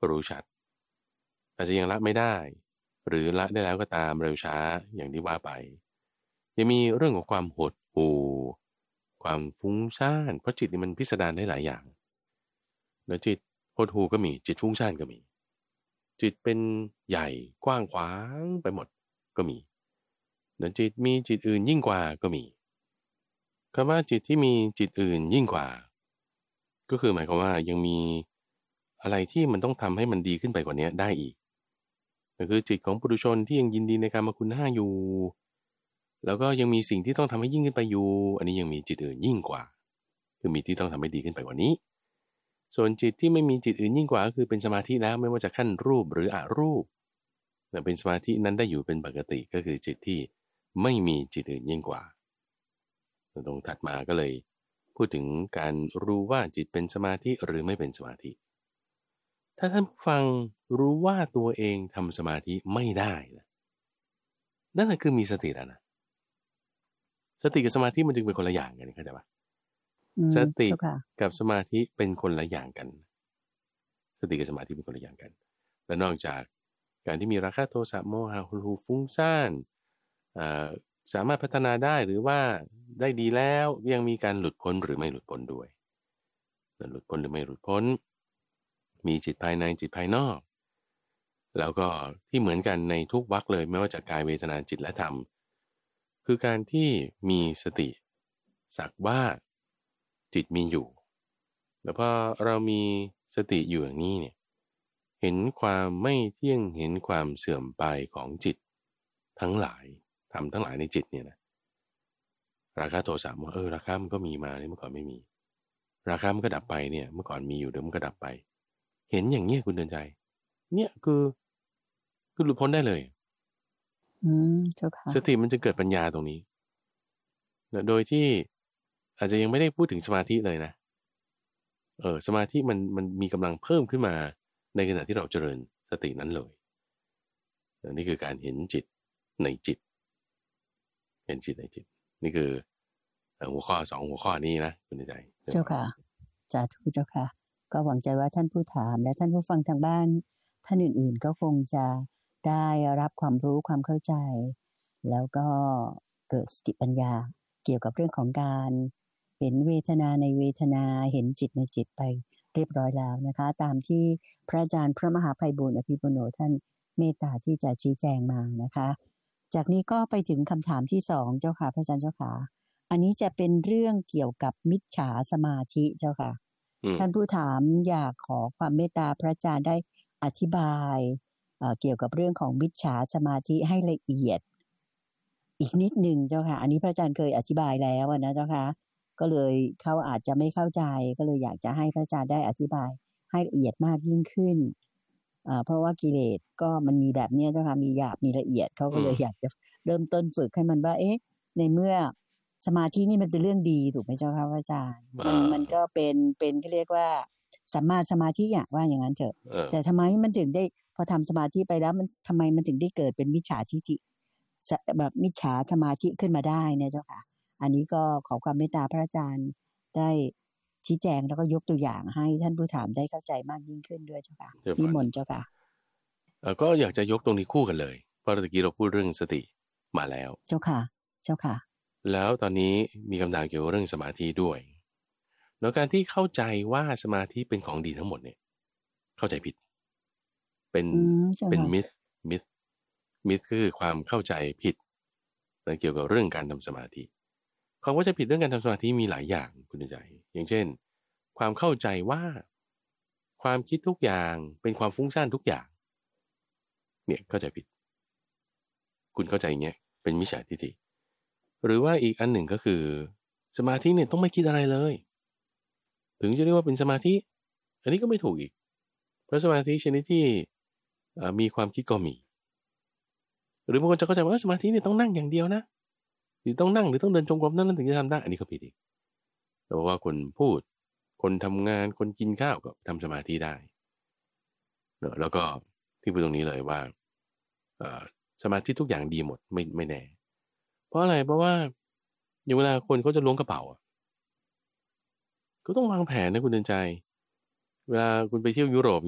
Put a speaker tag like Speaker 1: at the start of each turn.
Speaker 1: รู้ชัดอาจจะยังละไม่ได้หรือละได้แล้วก็ตามเร็วช้าอย่างที่ว่าไปยังมีเรื่องของความหดหู่ความฟุ้งซ่านเพราะจิตนี่มันพิสดารได้หลายอย่างแล้วจิตหดหู่ก็มีจิตฟุ้งซ่านก็มีจิตเป็นใหญ่กว้างขวางไปหมดก็มีแล้วจิตมีจิตอื่นยิ่งกว่าก็มีคำว่าจิตที่มีจิตอื่นยิ่งกว่าก็คือหมายความว่ายังมีอะไรที่มันต้องทำให้มันดีขึ้นไปกว่านี้ได้อีกก็คือจิตของปุถุชนที่ยังยินดีในกามคุณห้าอยู่แล้วก็ยังมีสิ่งที่ต้องทำให้ยิ่งขึ้นไปอยู่อันนี้ยังมีจิตอื่นยิ่งกว่าคือมีที่ต้องทำให้ดีขึ้นไปกว่านี้ส่วนจิตที่ไม่มีจิตอื่นยิ่งกว่าก็คือเป็นสมาธิแล้วไม่ว่าจะขั้นรูปหรืออรูปแต่เป็นสมาธินั้นได้อยู่เป็นปกติก็คือจิตที่ไม่มีจิตอื่นยิ่งกว่าตรงถัดมาก็เลยพูดถึงการรู้ว่าจิตเป็นสมาธิหรือไม่เป็นสมาธิถ้าท่านผู้ฟังรู้ว่าตัวเองทำสมาธิไม่ได้นะนั่นแหละคือมีสติแล้วนะสติกับสมาธิมันจึงเป็นคนละอย่างกันเข้าใจปะสติกับสมาธิเป็นคนละอย่างกันสติกับสมาธิเป็นคนละอย่างกันและนอกจากการที่มีราคะโทสะโมหะหุนหูฟุ้งซ่านสามารถพัฒนาได้หรือว่าได้ดีแล้วยังมีการหลุดพ้นหรือไม่หลุดพ้นด้วยหลุดพ้นหรือไม่หลุดพ้นมีจิตภายในจิตภายนอกแล้วก็ที่เหมือนกันในทุกวรรคเลยไม่ว่าจะกายเวทนาจิตและธรรมคือการที่มีสติสักว่าจิตมีอยู่แล้วพอเรามีสติอยู่อย่างนี้เนี่ยเห็นความไม่เที่ยงเห็นความเสื่อมไปของจิตทั้งหลายทำทั้งหลายในจิตเนี่ยนะราคะโทสะว่าราคะมันก็มีมาเมื่อก่อนไม่มีราคะมันก็ดับไปเนี่ยเมื่อก่อนมีอยู่เดี๋ยวมันก็ดับไปเห็นอย่างเนี้ยคุณเดินใจเนี่ยคือหลุดพ้นได้เลย
Speaker 2: เจ้าค่ะ
Speaker 1: สติมันจะเกิดปัญญาตรงนี้โดยที่อาจจะยังไม่ได้พูดถึงสมาธิเลยนะสมาธิมันมีกำลังเพิ่มขึ้นมาในขณะที่เราเจริญสตินั้นเลยนี่คือการเห็นจิตในจิตเห็นจิตในจิตนี่คือหัวข้อ2หัวข้อนี้นะคุณใจ
Speaker 2: เจ้าค่ะสาธุเจ้าค่ะก็หวังใจว่าท่านผู้ถามและท่านผู้ฟังทางบ้านท่านอื่นๆก็คงจะได้รับความรู้ความเข้าใจแล้วก็เกิดสติปัญญาเกี่ยวกับเรื่องของการเห็นเวทนาในเวทนาเห็นจิตในจิตไปเรียบร้อยแล้วนะคะตามที่พระอาจารย์พระมหาไพบูลย์อภิปุโนท่านเมตตาที่จะชี้แจงมานะคะจากนี้ก็ไปถึงคำถามที่2เจ้าค่ะพระอาจารย์เจ้าค่ะอันนี้จะเป็นเรื่องเกี่ยวกับมิจฉาสมาธิเจ้าค่ะท่านผู้ถามอยากขอความเมตตาพระอาจารย์ได้อธิบายเกี่ยวกับเรื่องของมิจฉาสมาธิให้ละเอียดอีกนิดนึงเจ้าค่ะอันนี้พระอาจารย์เคยอธิบายแล้วนะเจ้าค่ะก็เลยเขาอาจจะไม่เข้าใจก็เลยอยากจะให้พระอาจารย์ได้อธิบายให้ละเอียดมากยิ่งขึ้นเพราะว่ากิเลสก็มันมีแบบนี้เจ้าค่ะมีหยาบมีละเอียดเขาก็เลยอยากจะเริ่มต้นฝึกให้มันว่าในเมื่อสมาธินี่มันเป็นเรื่องดีถูกไหมเจ้าค่ะพระอาจารย์มันก็เป็นก็เรียกว่าสัมมาสมาธิว่าอย่างนั้นเถอะแต่ทำไมมันถึงได้พอทำสมาธิไปแล้วมันทำไมมันถึงได้เกิดเป็นมิจฉาทิฏฐิแบบมิจฉาสมาธิขึ้นมาได้เนี่ยเจ้าค่ะอันนี้ก็ขอความเมตตาพระอาจารย์ได้ชี้แจงแล้วก็ยกตัวอย่างให้ท่านผู้ถามได้เข้าใจมากยิ่งขึ้นด้วยเจ้าค่ะนิมนต์เจ้าค่ะ
Speaker 1: ก็อยากจะยกตรงนี้คู่กันเลยเพราะเมื่อกี้เราพูดเรื่องสติมาแล้ว
Speaker 2: เจ้าค่ะเจ้าค่ะ
Speaker 1: แล้วตอนนี้มีคำถามเกี่ยวกับเรื่องสมาธิด้วยแล้วการที่เข้าใจว่าสมาธิเป็นของดีทั้งหมดเนี่ยเข้าใจผิดเป็นมิธคือความเข้าใจผิดเกี่ยวกับเรื่องการทำสมาธิความเข้าใจผิดเรื่องการทำสมาธิมีหลายอย่างคุณใจอย่างเช่นความเข้าใจว่าความคิดทุกอย่างเป็นความฟุ้งซ่านทุกอย่างเนี่ยเข้าใจผิดคุณเข้าใจอย่างเงี้ยเป็นมิจฉาทิฏฐิหรือว่าอีกอันหนึ่งก็คือสมาธิเนี่ยต้องไม่คิดอะไรเลยถึงจะเรียกว่าเป็นสมาธิอันนี้ก็ไม่ถูกอีกเพราะสมาธิชนิดที่มีความคิดก็มีหรือบางคนจะเข้าใจว่าสมาธิเนี่ยต้องนั่งอย่างเดียวนะหรือต้องนั่งหรือต้องเดินจงกรมนั่นถึงจะทำได้อันนี้ก็ผิดอีกแต่ว่าคนพูดคนทำงานคนกินข้าวก็ทำสมาธิได้เนอะแล้วก็ที่พูดตรงนี้เลยว่าสมาธิทุกอย่างดีหมดไม่แน่เพราะอะไรเพราะว่าอย่างเวลาคนเขาจะล้วงกระเป๋าก็ต้องวางแผนนะคุณเดินใจเวลาคุณไปเที่ยวยุโรป